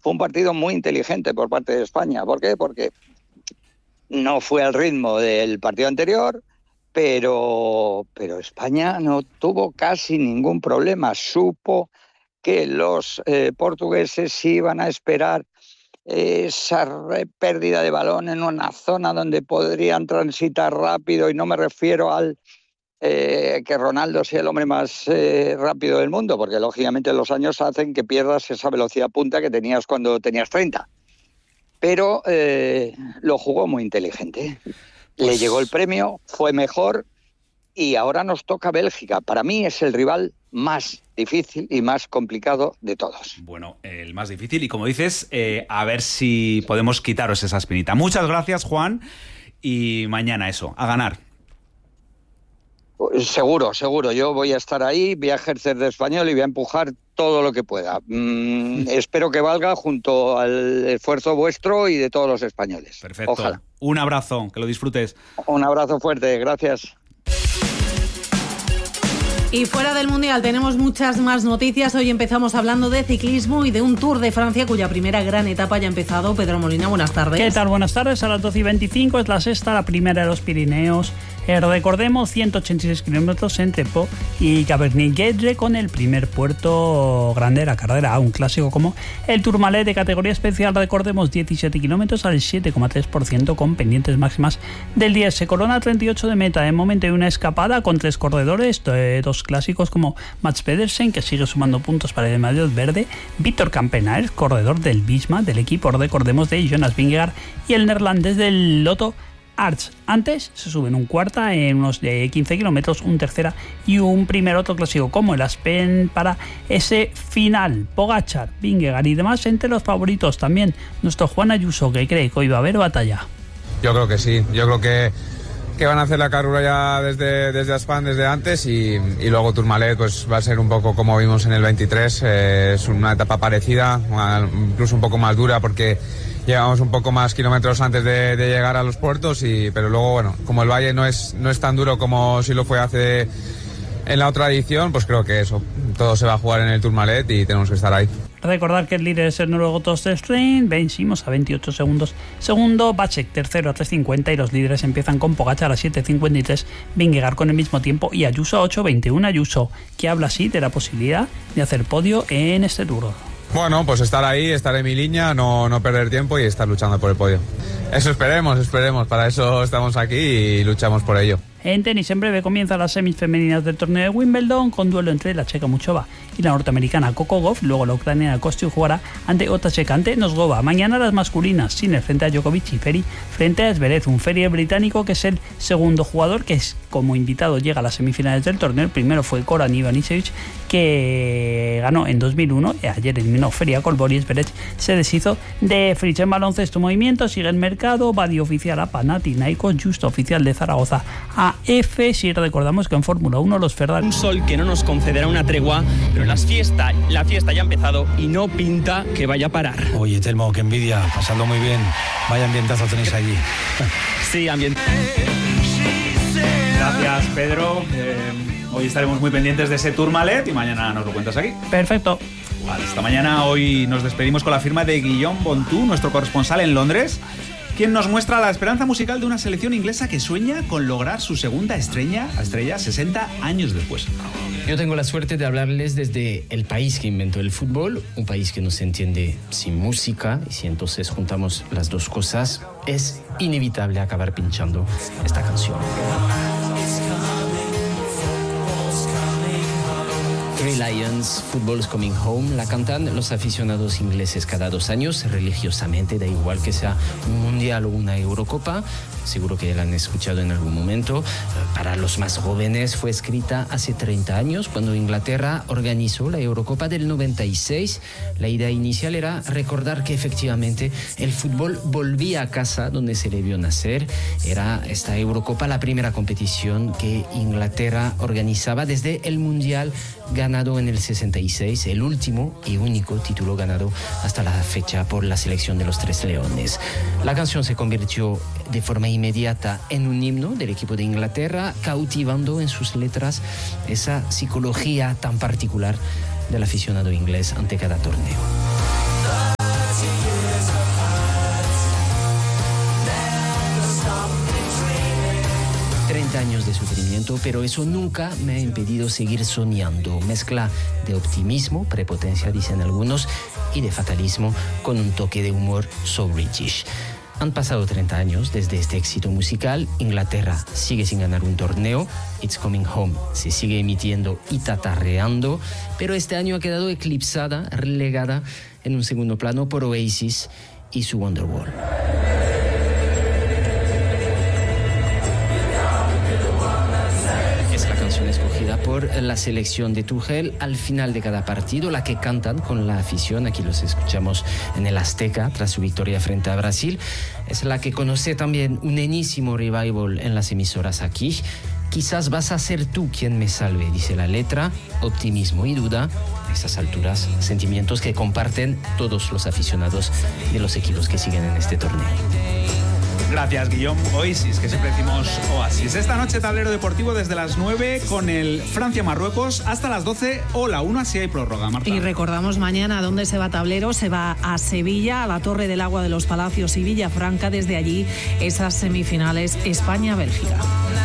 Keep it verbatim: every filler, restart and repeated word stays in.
fue un partido muy inteligente por parte de España. ¿Por qué? Porque no fue al ritmo del partido anterior, pero, pero España no tuvo casi ningún problema. Supo que los eh, portugueses iban a esperar esa pérdida de balón en una zona donde podrían transitar rápido, y no me refiero al eh, que Ronaldo sea el hombre más eh, rápido del mundo, porque lógicamente los años hacen que pierdas esa velocidad punta que tenías cuando tenías treinta. Pero eh, lo jugó muy inteligente. Pues... le llegó el premio, fue mejor, y ahora nos toca Bélgica. Para mí es el rival más difícil y más complicado de todos. Bueno, el más difícil, y como dices, eh, a ver si podemos quitaros esa espinita. Muchas gracias, Juan, y mañana eso, a ganar. Seguro, seguro. Yo voy a estar ahí, voy a ejercer de español y voy a empujar todo lo que pueda. Mm, espero que valga junto al esfuerzo vuestro y de todos los españoles. Perfecto. Ojalá. Un abrazo, que lo disfrutes. Un abrazo fuerte, gracias. Y fuera del Mundial tenemos muchas más noticias. Hoy empezamos hablando de ciclismo y de un Tour de Francia cuya primera gran etapa ya ha empezado. Pedro Molina, buenas tardes. ¿Qué tal? Buenas tardes. A las doce y veinticinco es la sexta, la primera de los Pirineos. Eh, recordemos, ciento ochenta y seis kilómetros entre Po y Cabernet-Guedre, con el primer puerto grande de la carrera, un clásico como el Tourmalet de categoría especial. Recordemos, diecisiete kilómetros al siete coma tres por ciento con pendientes máximas del diez. Se corona treinta y ocho de meta. De momento hay una escapada con tres corredores, dos clásicos como Mats Pedersen, que sigue sumando puntos para el Madrid Verde, Víctor Campenaerts, corredor del Visma, del equipo, recordemos, de Jonas Vingegaard, y el neerlandés del Lotto Arts. Antes se suben un cuarta en unos de quince kilómetros, un tercera y un primer otro clásico como el Aspen para ese final. Pogačar, Vingegaard y demás entre los favoritos. También nuestro Juan Ayuso, que cree que hoy va a haber batalla. Yo creo que sí, yo creo que, que van a hacer la carrera ya desde, desde Aspan, desde antes, y, y luego Tourmalet pues va a ser un poco como vimos en el veintitrés, eh, es una etapa parecida, una, incluso un poco más dura porque llegamos un poco más kilómetros antes de, de llegar a los puertos, y, pero luego, bueno, como el valle no es, no es tan duro como si lo fue hace en la otra edición, pues creo que eso, todo se va a jugar en el Tourmalet y tenemos que estar ahí. Recordar que el líder es el noruego Torsten Stein, vencimos a veintiocho segundos. Segundo, Bacek, tercero a tres cincuenta, y los líderes empiezan con Pogačar a siete cincuenta y tres, Vingegaard con el mismo tiempo y Ayuso a ocho veintiuno. Ayuso, que habla así de la posibilidad de hacer podio en este Tour. Bueno, pues estar ahí, estar en mi línea, no, no perder tiempo y estar luchando por el podio. Eso esperemos, esperemos, para eso estamos aquí y luchamos por ello. En tenis, en breve comienzan las semis femeninas del torneo de Wimbledon, con duelo entre la checa Muchova y la norteamericana Coco Gauff. Luego la ucraniana Kostyuk jugará ante otra checa, ante Nosgova. Mañana las masculinas, Sinner frente a Djokovic y Ferry frente a Zverev. Un Ferry británico que es el segundo jugador que es como invitado llega a las semifinales del torneo. El primero fue Goran Ivanisevic, que ganó en dos mil uno. Ayer eliminó Ferry a Colbor y Zverev se deshizo de Fritz. En baloncesto, movimiento, sigue el mercado. Badi oficial a Panathinaikos, Justo oficial de Zaragoza a F. Si recordamos que en Fórmula uno los Ferrari... Un sol que no nos concederá una tregua, pero las fiesta, la fiesta ya ha empezado y no pinta que vaya a parar. Oye, Telmo, qué envidia, pasando muy bien. Vaya ambientazo tenéis allí. Sí, ambiente. Gracias, Pedro. Eh, hoy estaremos muy pendientes de ese Tourmalet y mañana nos lo cuentas aquí. Perfecto. Vale, esta mañana hoy nos despedimos con la firma de Guillaume Bontou, nuestro corresponsal en Londres, quien nos muestra la esperanza musical de una selección inglesa que sueña con lograr su segunda estrella, estrella sesenta años después. Yo tengo la suerte de hablarles desde el país que inventó el fútbol, un país que no se entiende sin música, y si entonces juntamos las dos cosas, es inevitable acabar pinchando esta canción. Three Lions, Football's Coming Home, la cantan los aficionados ingleses cada dos años, religiosamente, da igual que sea un mundial o una Eurocopa, seguro que la han escuchado en algún momento. Para los más jóvenes fue escrita hace treinta años, cuando Inglaterra organizó la Eurocopa del noventa y seis. La idea inicial era recordar que efectivamente el fútbol volvía a casa donde se le vio nacer. Era esta Eurocopa la primera competición que Inglaterra organizaba desde el mundial ganado en el sesenta y seis, el último y único título ganado hasta la fecha por la selección de los Tres Leones. La canción se convirtió de forma inmediata en un himno del equipo de Inglaterra, cautivando en sus letras esa psicología tan particular del aficionado inglés ante cada torneo. sufrimiento, pero eso nunca me ha impedido seguir soñando. Mezcla de optimismo, prepotencia dicen algunos, y de fatalismo con un toque de humor so british. Han pasado treinta años desde este éxito musical. Inglaterra sigue sin ganar un torneo. It's Coming Home se sigue emitiendo y tatarreando, pero este año ha quedado eclipsada, relegada en un segundo plano por Oasis y su Wonderwall. Es la canción escogida por la selección de Tuchel al final de cada partido, la que cantan con la afición. Aquí los escuchamos en el Azteca tras su victoria frente a Brasil. Es la que conoce también un enísimo revival en las emisoras aquí. Quizás vas a ser tú quien me salve, dice la letra. Optimismo y duda, a estas alturas, sentimientos que comparten todos los aficionados de los equipos que siguen en este torneo. Gracias, Guillaume. Oasis, que siempre decimos Oasis. Esta noche tablero deportivo desde las nueve con el Francia-Marruecos hasta las doce o la una si hay prórroga, Marta. Y recordamos mañana dónde se va tablero. Se va a Sevilla, a la Torre del Agua de los Palacios y Villafranca. Desde allí esas semifinales España-Bélgica.